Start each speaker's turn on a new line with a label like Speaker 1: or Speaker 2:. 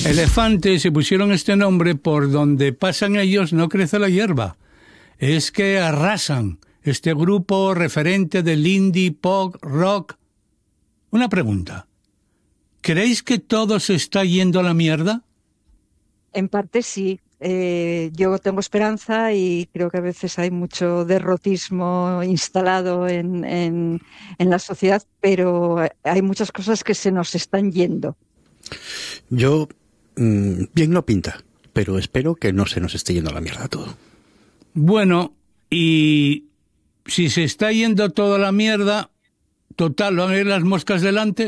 Speaker 1: Elefante se pusieron este nombre por donde pasan ellos no crece la hierba. Es que arrasan, este grupo referente del indie, pop, rock. Una pregunta. ¿Creéis que todo se está yendo a la mierda?
Speaker 2: En parte sí. Yo tengo esperanza y creo que a veces hay mucho derrotismo instalado en la sociedad, pero hay muchas cosas que se nos están yendo.
Speaker 3: Yo, bien no pinta, pero espero que no se nos esté yendo a la mierda todo.
Speaker 1: Bueno, y si se está yendo toda la mierda, total, van a ir las moscas delante.